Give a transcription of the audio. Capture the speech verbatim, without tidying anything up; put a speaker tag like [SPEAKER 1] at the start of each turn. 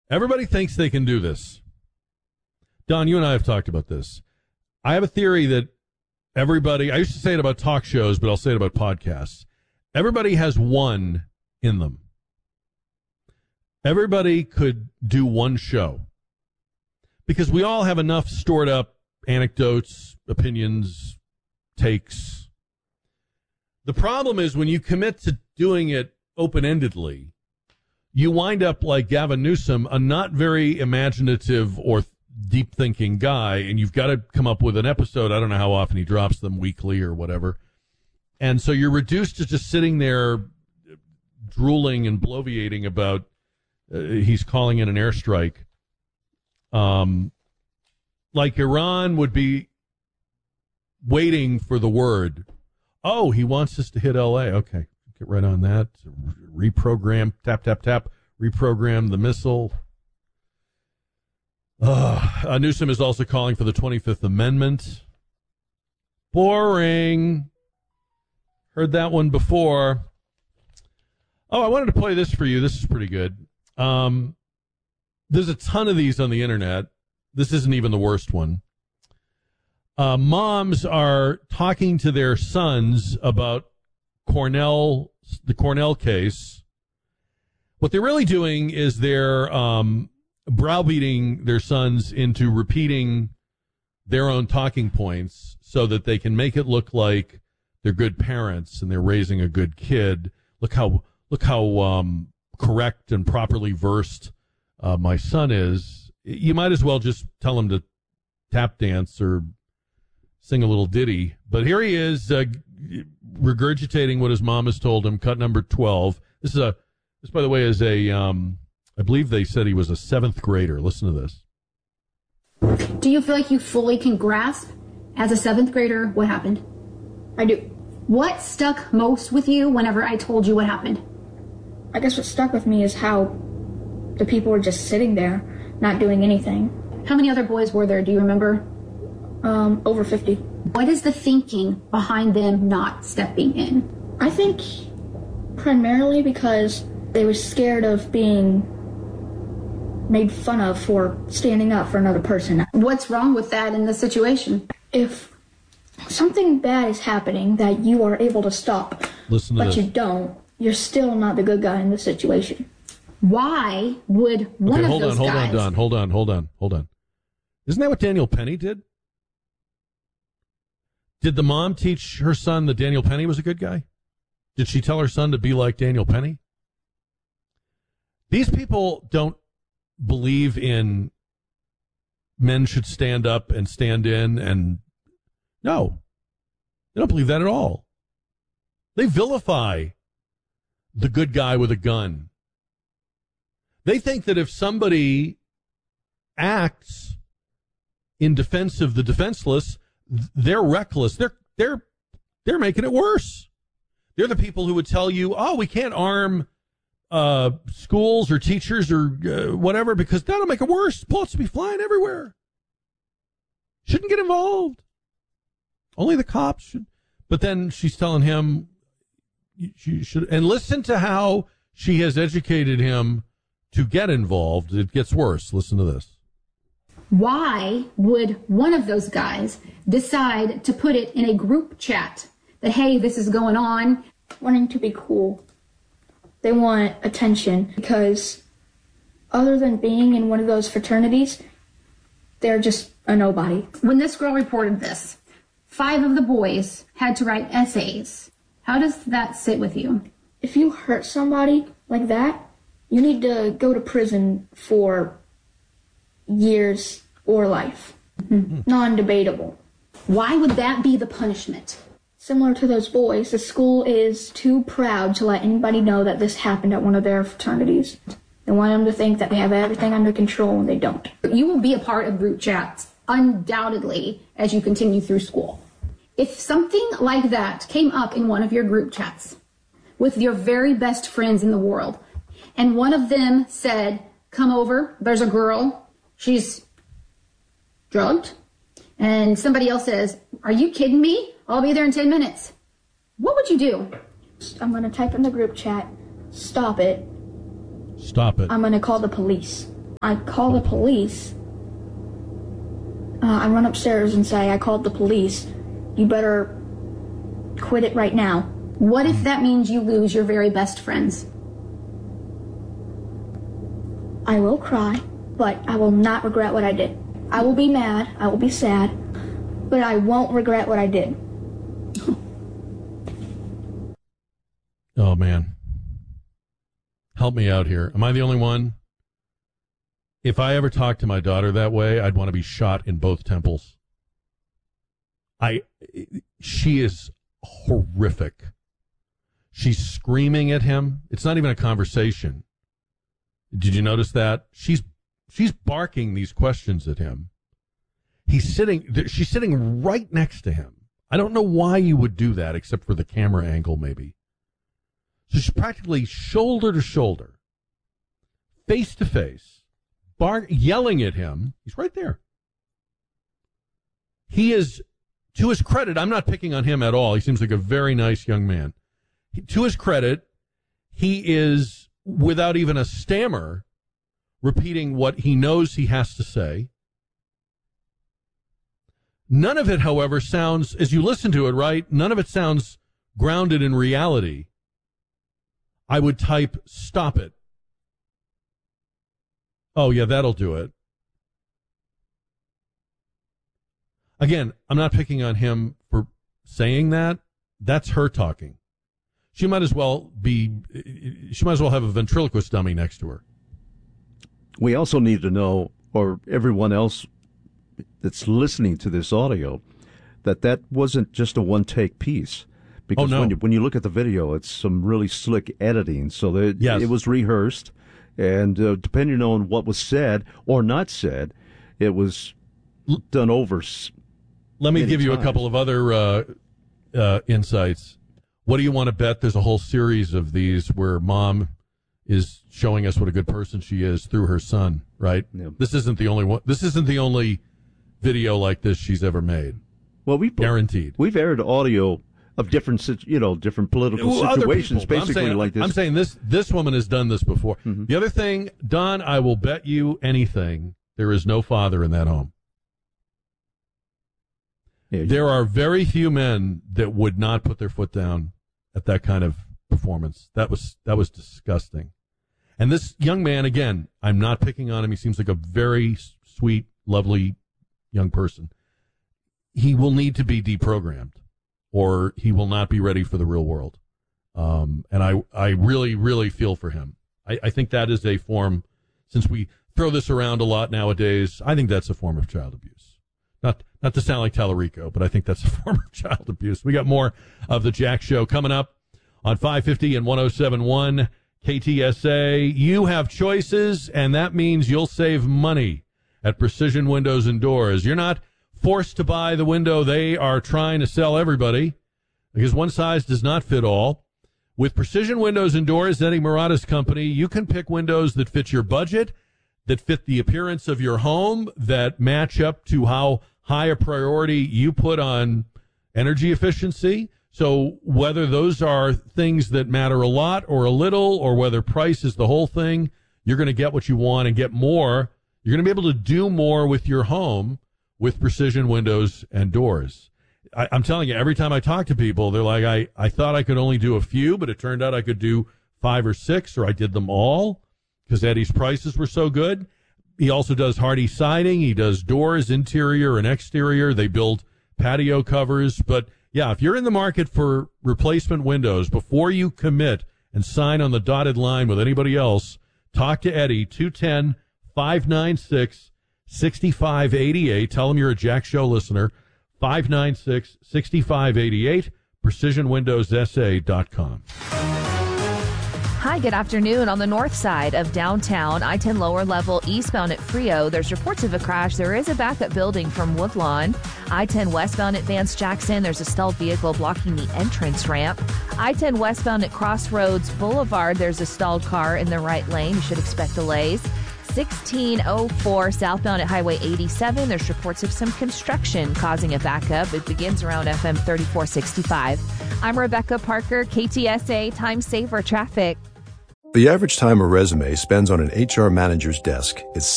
[SPEAKER 1] Everybody thinks they can do this. Don, you and I have talked about this. I have a theory that everybody, I used to say it about talk shows, but I'll say it about podcasts. Everybody has one in them. Everybody could do one show. Because we all have enough stored up anecdotes, opinions, takes. The problem is when you commit to doing it open-endedly, you wind up like Gavin Newsom, a not very imaginative or deep-thinking guy, and you've got to come up with an episode. I don't know how often he drops them, weekly or whatever. And so you're reduced to just sitting there drooling and bloviating about uh, he's calling in an airstrike. Um, like Iran would be waiting for the word. Oh, he wants us to hit L A. Okay, get right on that. Reprogram, tap, tap, tap, reprogram the missile. Uh, Newsom is also calling for the twenty-fifth Amendment. Boring. Heard that one before. Oh, I wanted to play this for you. This is pretty good. Um, there's a ton of these on the internet. This isn't even the worst one. Uh, moms are talking to their sons about Cornell, the Cornell case. What they're really doing is they're um, browbeating their sons into repeating their own talking points so that they can make it look like they're good parents and they're raising a good kid. Look how look how um, correct and properly versed uh, my son is. You might as well just tell him to tap dance or sing a little ditty. But here he is uh, regurgitating what his mom has told him. Cut number twelve. This is a this, by the way, is a um, I believe they said he was a seventh grader. Listen to this.
[SPEAKER 2] Do you feel like you fully can grasp as a seventh grader what happened?
[SPEAKER 3] I do.
[SPEAKER 2] What stuck most with you whenever I told you what happened?
[SPEAKER 3] I guess what stuck with me is how the people were just sitting there, not doing anything.
[SPEAKER 2] How many other boys were there? Do you remember?
[SPEAKER 3] Um, over fifty.
[SPEAKER 2] What is the thinking behind them not stepping in?
[SPEAKER 3] I think primarily because they were scared of being made fun of for standing up for another person.
[SPEAKER 2] What's wrong with that in the situation?
[SPEAKER 3] If something bad is happening that you are able to stop,
[SPEAKER 1] Listen to
[SPEAKER 3] but
[SPEAKER 1] this.
[SPEAKER 3] you don't, you're still not the good guy in the situation.
[SPEAKER 2] Why would one
[SPEAKER 1] okay,
[SPEAKER 2] of
[SPEAKER 1] hold
[SPEAKER 2] those
[SPEAKER 1] on, hold
[SPEAKER 2] guys...
[SPEAKER 1] on, Don. Hold on, hold on, hold on. Isn't that what Daniel Penny did? Did the mom teach her son that Daniel Penny was a good guy? Did she tell her son to be like Daniel Penny? These people don't believe in men should stand up and stand in and... No. They don't believe that at all. They vilify the good guy with a gun. They think that if somebody acts in defense of the defenseless, they're reckless. They're they're they're making it worse. They're the people who would tell you, "Oh, we can't arm uh, schools or teachers or uh, whatever because that'll make it worse. Bullets will be flying everywhere. Shouldn't get involved. Only the cops should." But then she's telling him, "You should." And listen to how she has educated him to get involved. It gets worse. Listen to this.
[SPEAKER 2] Why would one of those guys decide to put it in a group chat that, hey, this is going on?
[SPEAKER 3] Wanting to be cool. They want attention because other than being in one of those fraternities, they're just a nobody.
[SPEAKER 2] When this girl reported this, five of the boys had to write essays. How does that sit with you?
[SPEAKER 3] If you hurt somebody like that, you need to go to prison for years or life. Mm-hmm. Non-debatable.
[SPEAKER 2] Why would that be the punishment?
[SPEAKER 3] Similar to those boys, the school is too proud to let anybody know that this happened at one of their fraternities. They want them to think that they have everything under control, and they don't.
[SPEAKER 2] You will be a part of group chats, undoubtedly, as you continue through school. If something like that came up in one of your group chats with your very best friends in the world, and one of them said, "Come over, there's a girl, she's drugged," and somebody else says, "Are you kidding me? I'll be there in ten minutes. What would you do?
[SPEAKER 3] I'm going to type in the group chat, "Stop it.
[SPEAKER 1] Stop it.
[SPEAKER 3] I'm going to call the police. I call the police. Uh, I run upstairs and say, I called the police. You better quit it right now.
[SPEAKER 2] What if that means you lose your very best friends?
[SPEAKER 3] I will cry, but I will not regret what I did. I will be mad, I will be sad, but I won't regret what I did.
[SPEAKER 1] Oh, man. Help me out here. Am I the only one? If I ever talk to my daughter that way, I'd want to be shot in both temples. I, she is horrific. She's screaming at him. It's not even a conversation. Did you notice that? She's, she's barking these questions at him. He's sitting, she's sitting right next to him. I don't know why you would do that except for the camera angle, maybe. So she's practically shoulder to shoulder, face to face, bar- yelling at him. He's right there. He is, to his credit, I'm not picking on him at all. He seems like a very nice young man. He, to his credit, he is, without even a stammer, repeating what he knows he has to say. None of it, however, sounds, as you listen to it, right, none of it sounds grounded in reality. I would type, stop it. Oh, yeah, that'll do it. Again, I'm not picking on him for saying that. That's her talking. She might as well be, she might as well have a ventriloquist dummy next to her.
[SPEAKER 4] We also need to know, or everyone else that's listening to this audio, that that wasn't just a one-take piece. Because
[SPEAKER 1] oh, no.
[SPEAKER 4] when, you, when you look at the video, it's some really slick editing. So that
[SPEAKER 1] yes.
[SPEAKER 4] it was rehearsed, and uh, depending on what was said or not said, it was done over.
[SPEAKER 1] Let me give you
[SPEAKER 4] times.
[SPEAKER 1] a couple of other uh, uh, insights. What do you want to bet? There's a whole series of these where mom is showing us what a good person she is through her son, right?
[SPEAKER 4] Yeah.
[SPEAKER 1] This isn't the only one. This isn't the only video like this she's ever made.
[SPEAKER 4] Well, we
[SPEAKER 1] guaranteed.
[SPEAKER 4] We've aired audio of different, you know, different political
[SPEAKER 1] well,
[SPEAKER 4] situations,
[SPEAKER 1] people,
[SPEAKER 4] basically
[SPEAKER 1] saying,
[SPEAKER 4] like this.
[SPEAKER 1] I'm saying this this woman has done this before.
[SPEAKER 4] Mm-hmm.
[SPEAKER 1] The other thing, Don, I will bet you anything, there is no father in that home.
[SPEAKER 4] Yeah,
[SPEAKER 1] there are very few men that would not put their foot down at that kind of performance. That was that was disgusting. And this young man, again, I'm not picking on him. He seems like a very sweet, lovely young person. He will need to be deprogrammed, or he will not be ready for the real world. Um, and I, I really, really feel for him. I, I think that is a form, since we throw this around a lot nowadays, I think that's a form of child abuse. Not not to sound like Tallarico, but I think that's a form of child abuse. We got more of the Jack Show coming up on five fifty and one oh seven point one K T S A. You have choices, and that means you'll save money at Precision Windows and Doors. You're not forced to buy the window they are trying to sell everybody, because one size does not fit all. With Precision Windows and Doors, Eddie Murata's company, you can pick windows that fit your budget, that fit the appearance of your home, that match up to how high a priority you put on energy efficiency. So whether those are things that matter a lot or a little, or whether price is the whole thing, you're going to get what you want and get more. You're going to be able to do more with your home with Precision Windows and Doors. I, I'm telling you, every time I talk to people, they're like, I, I thought I could only do a few, but it turned out I could do five or six, or I did them all because Eddie's prices were so good. He also does hardy siding. He does doors, interior and exterior. They build patio covers. But, yeah, if you're in the market for replacement windows, before you commit and sign on the dotted line with anybody else, talk to Eddie, two one zero, five nine six, six five eight eight. Tell him you're a Jack Show listener. five nine six, six five eight eight, precision windows s a dot com.
[SPEAKER 5] Hi, good afternoon. On the north side of downtown, I ten lower level eastbound at Frio, there's reports of a crash. There is a backup building from Woodlawn. I ten westbound at Vance Jackson, there's a stalled vehicle blocking the entrance ramp. I ten westbound at Crossroads Boulevard, there's a stalled car in the right lane. You should expect delays. sixteen oh four southbound at Highway eighty-seven, there's reports of some construction causing a backup. It begins around F M thirty-four sixty-five. I'm Rebecca Parker, K T S A Time Saver Traffic.
[SPEAKER 6] The average time a resume spends on an H R manager's desk is